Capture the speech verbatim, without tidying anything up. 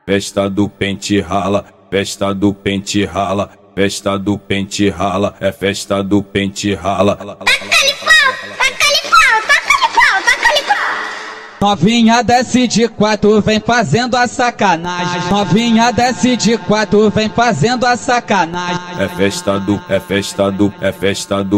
festa do pente rala, festa do pente rala, festa do pente rala, é festa do pente rala. Novinha desce de quatro, vem fazendo a sacanagem. Novinha desce de quatro, vem fazendo a sacanagem. É festa do, é festa do, é festa do